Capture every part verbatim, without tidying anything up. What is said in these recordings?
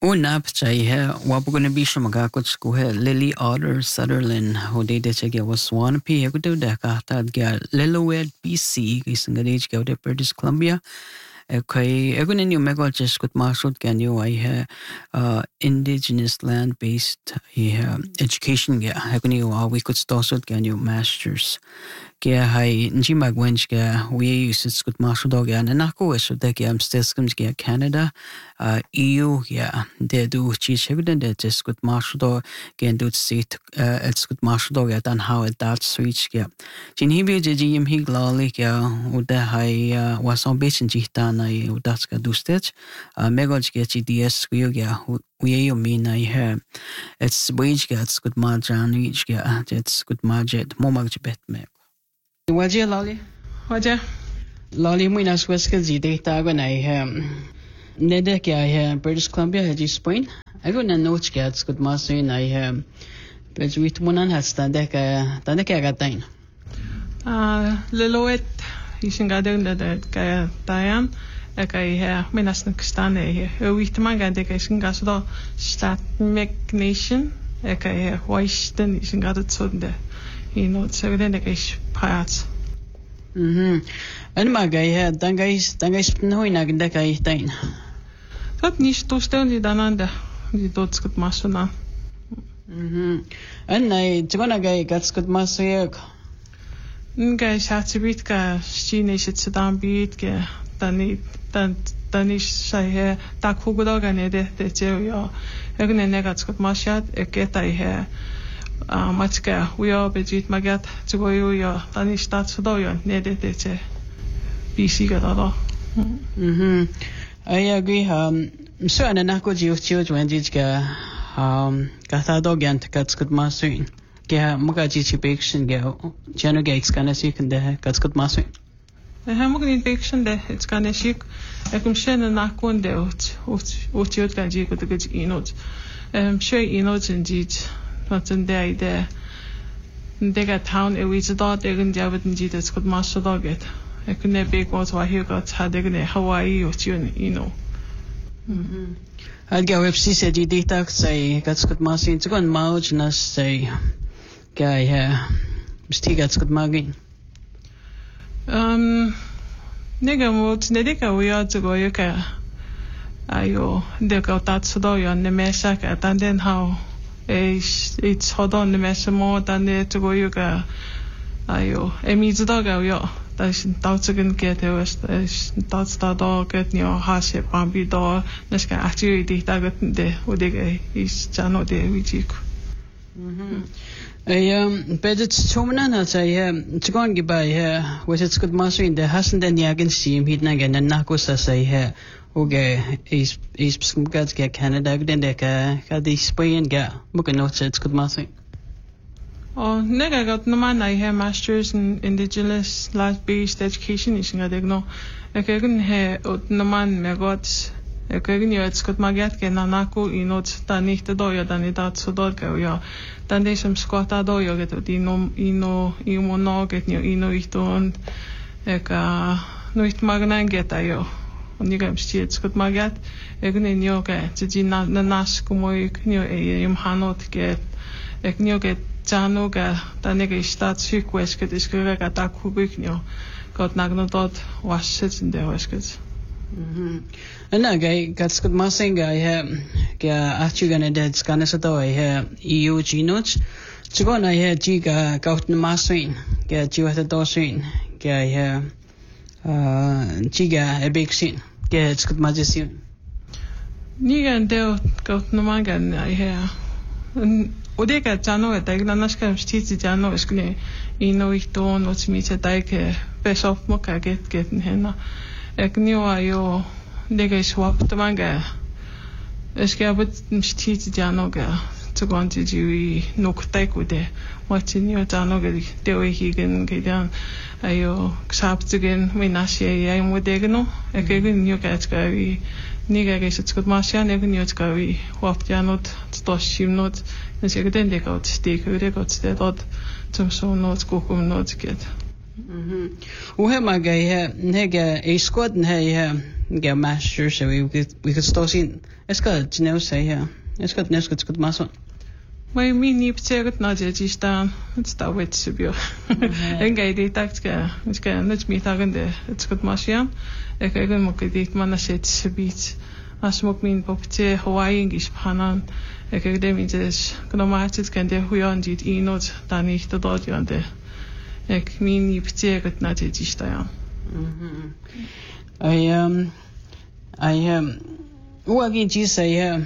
Unap चाहिए वापको ने बीच में का कुछ को है लिली ऑर्डर सदरलैंड हो दे दे चाहिए वो स्वान पी है कुछ उधर का था क्या लिलोवेड बीसी किस अंग्रेज के उधर ब्रिटिश कोलंबिया कोई एगो ने न्यू मेगोल चेस कुछ मासूद क्या न्यू आई है indigenous land based ये education क्या है कुछ न्यू आवी कुछ तोसुद क्या न्यू masters क्या है इंजी magwench क्या we uses कुछ मासूद हो गया न नाको ऐसा दे क्या amsteskums क्या Canada E U क्या दे दो चीज़ है कुछ दे चेस कुछ मासूद हो क्या दो सीट ऐस कुछ मासूद हो गया तन how it that switch क्या जिन्हीं भी जी एम ही ग्लाली क्या उधर है वासों बेचन जीता नहीं उधर का दूसरे मेगोल क्या ची डी एस को गया we are mean I have it's wage gets good margin each get it's good margin more much bet me waje lolly waje lolly muy nas weska zi data when I have nede kya hai British Columbia hai ji Spain I go na note gets good margin I have but we tunan has ta de ka ta de kya gatain ah liloet isingadeng de ka tayan ek hy menas nik staan hy weet man gaan ek is gaan so da stad Nation ek hy hoisten is gaan dit so de you know so then ek is paat mhm en maar gay hè dan guys dan guys nou in agenda kay tain dat niet toestel die dan aan de die tot skut masona mhm en nee tsgona gay gat skut masek guys hat se bit ka stine is het dan bit ke dan niet dan dan is zij tak goed ook aan het het ja ik neem net als het masjat ik het hij matska we are bezig magat te go ja dan is dat zo ja net het het busy gaat mhm I agree um so en na ko jiu jiu wen ji ga um gata do gan te kat skut masin ga muga ji chi bection ga jeno ga ekskana si kan de kat skut masin We hebben ook niet fiction de het kan is ik ik kom zijn na kon de het het het kan je goed goed inhoud ehm sure inhoud en dit wat een day de de gaat town en we zit daar tegen die wat niet het goed maar zo dat het ik kan niet big wat waar hier gaat had ik in Hawaii of you know mhm had ga web si se die data say gat goed maar sin kon mauj na say ga ja stig gat goed maar ging Um, nega moet nedeka uya tugo yuka ayo deka tatsu do yo ne mesa ka tanden how is it's hodon ne mesa mo tande tugo yuka ayo emizu do ga yo das tautsugen get es es tats da do get nyo hase pambi do neska actually di tagat de odege is chano de wichik mhm Um, but it's Tomana, I say, it's going to buy here, was it's good master in the hasn't any I can see him hidden again, and Nakos, I say here, okay, he's, he's some guys get Canada, then they got the Spain, get, book a note, it's good master. Oh, nega got no man, I have masters in indigenous land based education, is not igno. I can hear no man, me got. Ik weet niet, het is goed maar get ken nako inot dan niet te doen, dan niet dat zo dat kan ja. Dan deze hem squat dat doen, je get die no ino imo no get niet ino ichton. Ik nooit maar naar get ayo. En je gaat stiet, het is goed maar get. Ik niet niet oké, het is na na nas como ik niet em hanot get. Ik niet get jano ga, dan ik is dat ziek was get is krijg ik dat kubik niet. Got nagno dat was het in de was get. Mhm. Na gay gat skut masinga he kya achu gane dead skana sato he E U genots chugona he jiga gaut masin kya jiwa to sin kya he uh jiga a big sin kya skut majisin ni gan de gaut magan he odeka chano eta ignanaska stiti chano skne ino iton wat mi se taike besof mo ka get get hena ek ni wa yo nega is swap te manga es ke abet mstiti jano ga to go into ji no ktek with the what in your jano ga de we higen ge dan ayo ksap tegen me nasie ai mo de no ek ge ni ga ska wi ni ga ge sit gut masya ne ni ska wi wap janot to shimnot nes ge den de ga sti ge de ga sti dot zum so not go kom not get Mhm. Och hemma gay nega a squad hey ge master so we could we could start in. Es ska nu säga. Es ska nästa ska massa. Mai mini ptsegat na je jistan. It's the wet subio. Engai de takska. It's ska nut mi tagende. It's good masiam. Ek ek mo kedit mana set subit. Asmok min popte Hawaii English panan. Ek ek dem is gnomatit kan de huyan dit inot dan ich da dort jande. Ek mini ptsegat na je jistan. Mhm. I um I um uagi ji say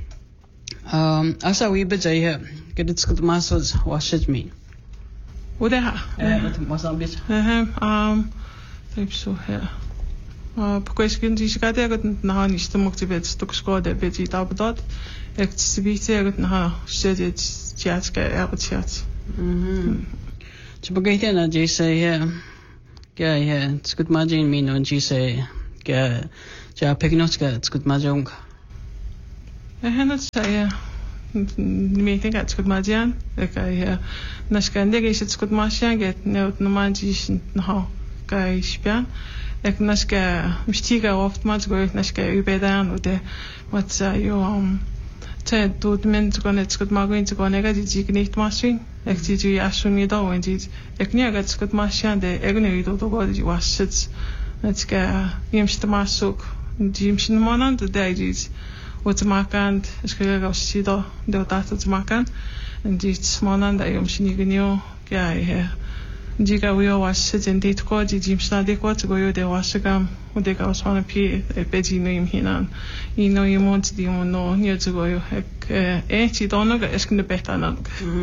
um asa we bit say get it good masses wash it me. Udeha. Eh met Mozambique. Eh um type so here. Uh because kun die skade gut na nicht motiviert stuk skade bit it ab dort. Ek sibite gut na stedet chatska erbchat. Mhm. Tu begait na ji say ja ja it's good margin me no ji say ja ja pignotka it's good margin. Eh hanat say meeting at good margin. Ek I na skande ge it's good margin get no no manji no kai spia. Ek naska mstiga oftmals go ik naska überdan oder wat jo um Zeit tut men zu nicht gut machen zu können ich die nicht machen ich die die asun da und die ich nie ganz gut machen der irgendwie do do die was sitzt jetzt ga jemst masuk die jemst monand der ist was machen ich kriege auch sie da der tat zu machen und die monand der jemst nie genau ja ja die ga wir was sitzen die ko die jemst da ko zu go der was gam und der aus von p pg name hinan i know you want die mo no nie zu go ek eh die dann noch ist eine besser nan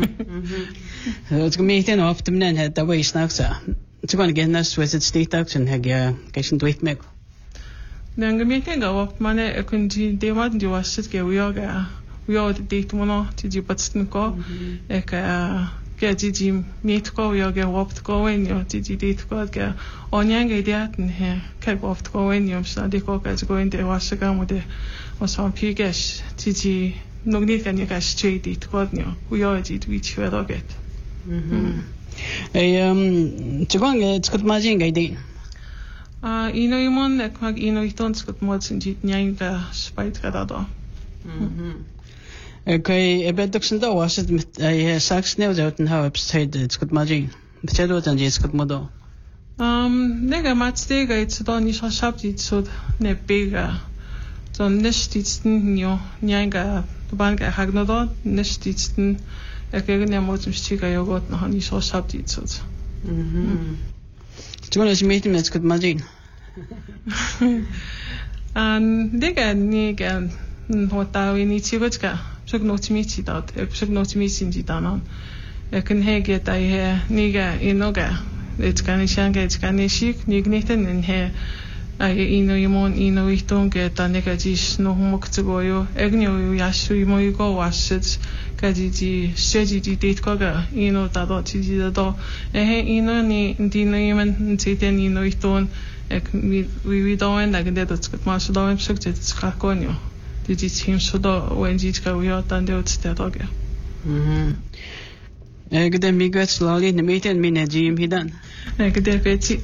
het gemeente op de men het dat wij snacks zu gaan gaan naar Swiss State Action heb je geen tweet meer dan gemeente ga op maar ik kun die de wat die was het ge we ga we de date mo no die patsten ko ek ge die die meet ko we ga op ko en jo die die date ko ge onjang ge dat he kijk op ko en jo sta die ko ga go in de was ga mo de was van piges die die nog niet kan je gaan straight dit wat nu hoe je het weet je wel get mhm eh um te gaan het goed maar zien ga je ah ino iemand ik mag ino iets ons goed moet zien dit niet ga spijt gaat dat mhm oké ik ben toch zo dat was het met eh saks nou dat een hoop tijd het goed maar zien beter dan je het goed moet doen um nega matstega het dan niet zo schap dit zo ne bega so nestitsten jo nyanga banka hagnodo nestitsten ekegen ja mozum stiga jogot na ni so sabtit so mhm tu na smeten met skut mazin an dega ni gan hota we ni chigotska sog no tmiti dat ek sog no tmiti ndi danan eken hege dai he niga inoga et kan shanga et kan shik nigneten en he ai ino imon ino ihton ke taneka jis no humoktsgoyo egnyo yasu imo igo wasit kaji ji seji di date koga ino tado ji do eh ino ni dino imen titen ino ihton ek we we don't like that it's got much do im sukte skakonyo di ji tim sodo when ji ka we are tande utstedoge mhm eh gde migats lali ne meten mine jim hidan eh gde peti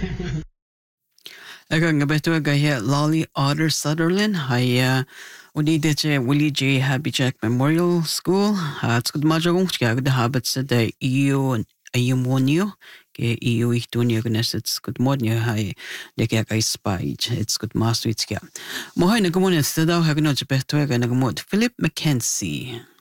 Ega nga beto ga he Lolly Otter Sutherland hai udi de che Willie J Habichak Memorial School ha tskud majagong tga ga habat se de io ayumonio ke io ihtunia gneset skut modnia hai de ke ga spite it's good master it's ga mo hai na gumon sta da ha gno beto ga na gumot Philip Mackenzie